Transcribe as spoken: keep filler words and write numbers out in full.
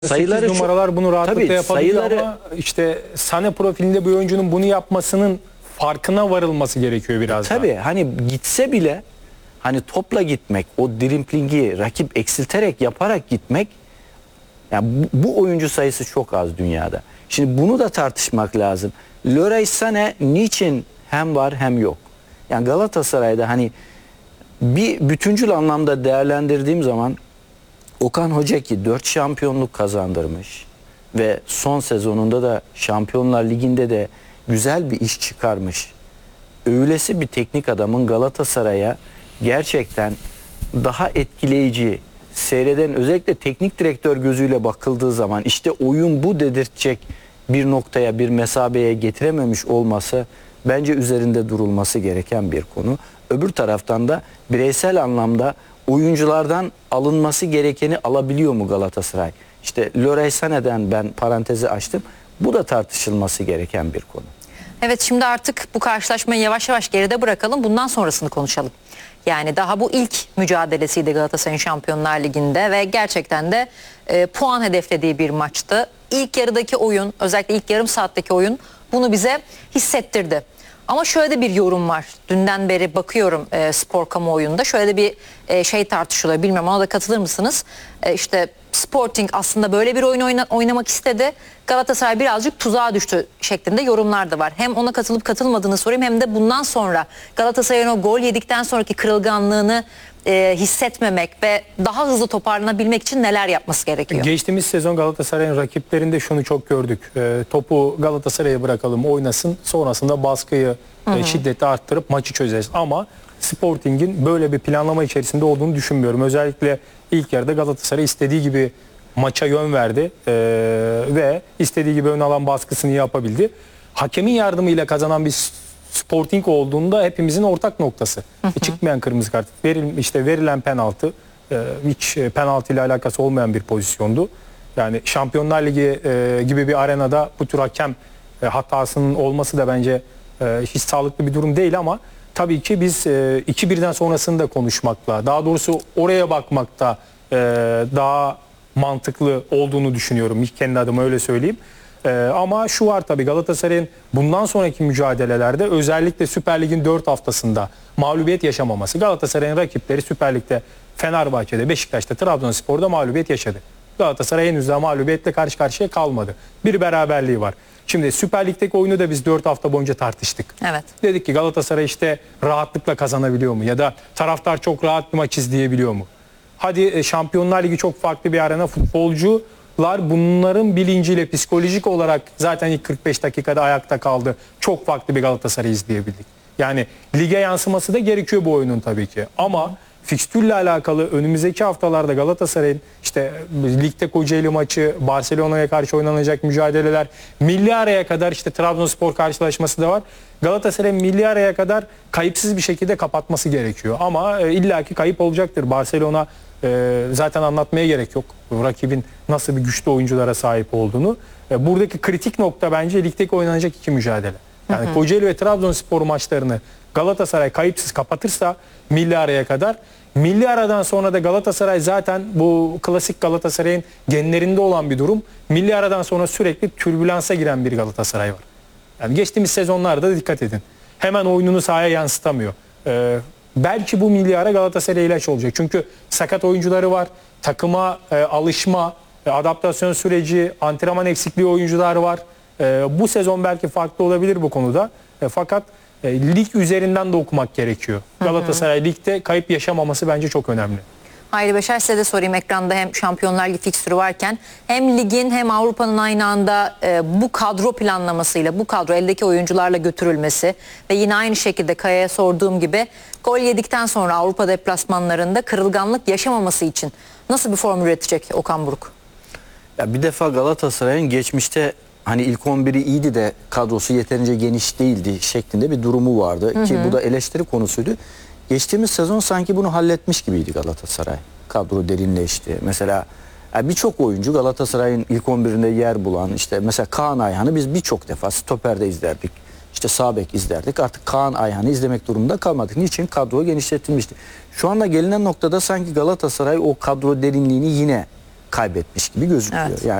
sayıları sekiz numaralar bunu rahatlıkla tabii, yapabiliyor sayıları, ama işte Sané profilinde bir oyuncunun bunu yapmasının farkına varılması gerekiyor biraz tabii daha. hani gitse bile hani topla gitmek, o dribblingi rakip eksilterek yaparak gitmek, yani bu, bu oyuncu sayısı çok az dünyada. Şimdi bunu da tartışmak lazım. Leroy Sané niçin hem var hem yok? Yani Galatasaray'da hani bir bütüncül anlamda değerlendirdiğim zaman Okan Hoca ki dört şampiyonluk kazandırmış ve son sezonunda da Şampiyonlar Ligi'nde de güzel bir iş çıkarmış. Öylesi bir teknik adamın Galatasaray'a gerçekten daha etkileyici, seyreden, özellikle teknik direktör gözüyle bakıldığı zaman işte oyun bu dedirtecek bir noktaya, bir mesabeye getirememiş olması bence üzerinde durulması gereken bir konu. Öbür taraftan da bireysel anlamda oyunculardan alınması gerekeni alabiliyor mu Galatasaray? İşte Leroy Sané'den ben parantezi açtım. Bu da tartışılması gereken bir konu. Evet, şimdi artık bu karşılaşmayı yavaş yavaş geride bırakalım. Bundan sonrasını konuşalım. Yani daha bu ilk mücadelesiydi Galatasaray'ın Şampiyonlar Ligi'nde ve gerçekten de e, puan hedeflediği bir maçtı. İlk yarıdaki oyun, özellikle ilk yarım saatteki oyun bunu bize hissettirdi. Ama şöyle de bir yorum var. Dünden beri bakıyorum e, spor kamuoyunda. Şöyle de bir e, şey tartışılıyor. Bilmiyorum, ona da katılır mısınız? E, işte Sporting aslında böyle bir oyun oyna, oynamak istedi. Galatasaray birazcık tuzağa düştü şeklinde yorumlar da var. Hem ona katılıp katılmadığını sorayım, hem de bundan sonra Galatasaray'ın o gol yedikten sonraki kırılganlığını e, hissetmemek ve daha hızlı toparlanabilmek için neler yapması gerekiyor? Geçtiğimiz sezon Galatasaray'ın rakiplerinde şunu çok gördük. E, topu Galatasaray'a bırakalım, oynasın. Sonrasında baskıyı, hı hı. E, şiddeti arttırıp maçı çözeriz. Ama Sporting'in böyle bir planlama içerisinde olduğunu düşünmüyorum. Özellikle ilk yarıda Galatasaray istediği gibi maça yön verdi e, ve istediği gibi ön alan baskısını yapabildi. Hakemin yardımıyla kazanan bir Sporting olduğunda hepimizin ortak noktası. Hı hı. Çıkmayan kırmızı kart, veril, işte verilen penaltı e, hiç penaltı ile alakası olmayan bir pozisyondu. Yani Şampiyonlar Ligi e, gibi bir arenada bu tür hakem e, hatasının olması da bence e, hiç sağlıklı bir durum değil ama tabii ki biz e, iki birden sonrasını da konuşmakla, daha doğrusu oraya bakmakta e, daha mantıklı olduğunu düşünüyorum. Kendi adıma öyle söyleyeyim. Ee, ama şu var tabii, Galatasaray'ın bundan sonraki mücadelelerde özellikle Süper Lig'in dört haftasında mağlubiyet yaşamaması. Galatasaray'ın rakipleri Süper Lig'de Fenerbahçe'de, Beşiktaş'ta, Trabzonspor'da mağlubiyet yaşadı. Galatasaray henüz daha mağlubiyetle karşı karşıya kalmadı. Bir beraberliği var. Şimdi Süper Lig'deki oyunu da biz dört hafta boyunca tartıştık. Evet. Dedik ki Galatasaray işte rahatlıkla kazanabiliyor mu? Ya da taraftar çok rahat bir maç izleyebiliyor mu? Hadi Şampiyonlar Ligi çok farklı bir arena, futbolcu bunların bilinciyle psikolojik olarak zaten ilk kırk beş dakikada ayakta kaldı. Çok farklı bir Galatasaray izleyebildik. Yani lige yansıması da gerekiyor bu oyunun tabii ki. Ama fikstürle alakalı önümüzdeki haftalarda Galatasaray'ın işte ligde Kocaeli maçı, Barcelona'ya karşı oynanacak mücadeleler, milli araya kadar işte Trabzonspor karşılaşması da var. Galatasaray'ın milli araya kadar kayıpsız bir şekilde kapatması gerekiyor. Ama e, illaki kayıp olacaktır. Barcelona e, zaten anlatmaya gerek yok. Rakibin nasıl bir güçlü oyunculara sahip olduğunu. E, buradaki kritik nokta bence ligdeki oynanacak iki mücadele. Yani hı hı. Kocaeli ve Trabzonspor maçlarını Galatasaray kayıpsız kapatırsa milli araya kadar, milli aradan sonra da Galatasaray zaten bu klasik Galatasaray'ın genlerinde olan bir durum. Milli aradan sonra sürekli türbülansa giren bir Galatasaray var. Yani geçtiğimiz sezonlarda da dikkat edin. Hemen oyununu sahaya yansıtamıyor. Ee, belki bu milli ara Galatasaray'a ilaç olacak. Çünkü sakat oyuncuları var. Takıma e, alışma, e, adaptasyon süreci, antrenman eksikliği oyuncuları var. E, bu sezon belki farklı olabilir bu konuda. E, fakat e, lig üzerinden de okumak gerekiyor. Hı hı. Galatasaray ligde kayıp yaşamaması bence çok önemli. Hayri Beşer, size de sorayım, ekranda hem Şampiyonlar Ligi fikstürü varken hem ligin hem Avrupa'nın aynı anda e, bu kadro planlamasıyla, bu kadro eldeki oyuncularla götürülmesi ve yine aynı şekilde Kaya'ya sorduğum gibi gol yedikten sonra Avrupa deplasmanlarında kırılganlık yaşamaması için nasıl bir formül üretecek Okan Buruk? Ya bir defa Galatasaray'ın geçmişte hani ilk on biri iyiydi de kadrosu yeterince geniş değildi şeklinde bir durumu vardı. Hı hı. Ki bu da eleştiri konusuydu. Geçtiğimiz sezon sanki bunu halletmiş gibiydi Galatasaray. Kadro derinleşti. Mesela yani birçok oyuncu Galatasaray'ın ilk on birinde yer bulan, işte mesela Kaan Ayhan'ı biz birçok defa stoperde izlerdik. İşte sağ bek izlerdik. Artık Kaan Ayhan'ı izlemek durumunda kalmadık. Niçin? Kadro genişletilmişti. Şu anda gelinen noktada sanki Galatasaray o kadro derinliğini yine kaybetmiş gibi gözüküyor. Evet. Yani